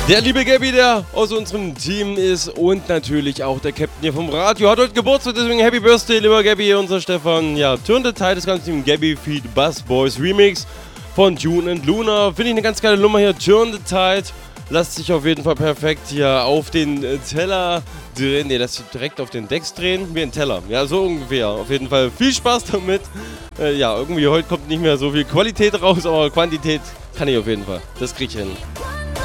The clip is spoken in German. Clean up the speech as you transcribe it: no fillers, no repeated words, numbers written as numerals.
Der liebe Gabby, der aus unserem Team ist und natürlich auch der Captain hier vom Radio, hat heute Geburtstag, deswegen Happy Birthday, lieber Gabby, unser Stefan. Ja, Turn the Tide, das ganze Team Gabby Feed Buzz Boys Remix von June and Luna. Finde ich eine ganz geile Nummer hier, Turn the Tide. Lässt sich auf jeden Fall perfekt hier auf den Teller drehen. Ne, lässt sich direkt auf den Decks drehen, wie ein Teller. Ja, so ungefähr. Auf jeden Fall viel Spaß damit. Ja, irgendwie heute kommt nicht mehr so viel Qualität raus, aber Quantität kann ich auf jeden Fall. Das krieg ich hin.